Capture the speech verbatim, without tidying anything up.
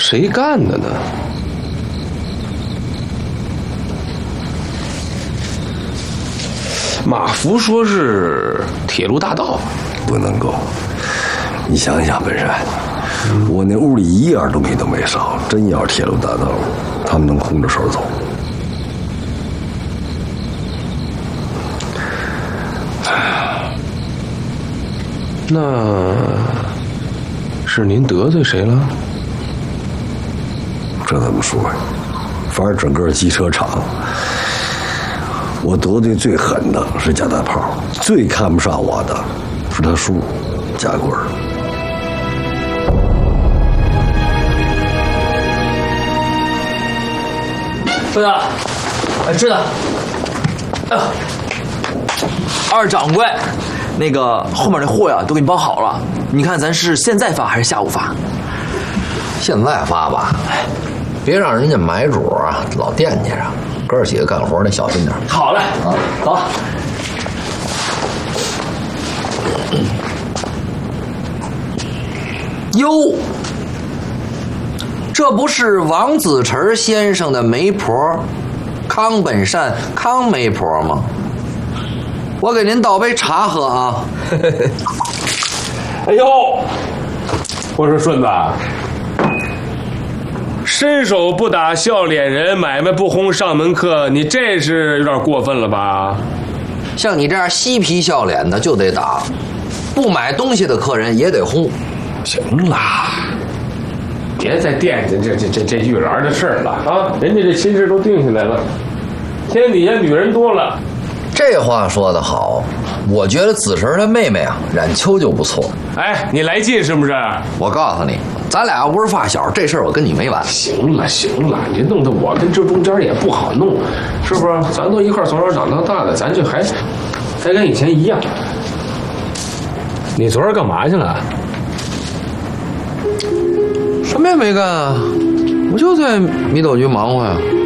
谁干的呢？马福说是铁路大盗， 不能够。你想想，本山，我那屋里一样东西都没少，真要是铁路大盗，他们能空着手走？ 那是您得罪谁了？ 这怎么说呀？反正整个机车厂，我得罪最狠的是贾大炮，最看不上我的是他叔贾贵儿。 队长，哎，知道。哎呦，二掌柜，那个后面那货呀都给你包好了，你看咱是现在发还是下午发？ 现在发吧，别让人家买主啊老惦记着。哥儿几个干活得小心点。 好嘞，啊，走。 哟，这不是王子成先生的媒婆康本善康媒婆吗？我给您倒杯茶喝啊。 哎呦，我说顺子，伸手不打笑脸人，买卖不轰上门客，你这是有点过分了吧？ 像你这样嬉皮笑脸的就得打，不买东西的客人也得轰。 行了，别再惦记这这这这玉兰的事儿了啊！人家这亲事都定下来了，天底下女人多了。 这话说得好，我觉得子成他妹妹啊，冉秋就不错。 哎，你来劲是不是？ 我告诉你，咱俩要不是发小，这事儿我跟你没完。 行了行了，你弄得我跟这中间也不好弄，是不是？咱都一块从小长到大的，咱这还还跟以前一样。你昨儿干嘛去了？ 什么也没干啊，我就在米斗局忙活呀。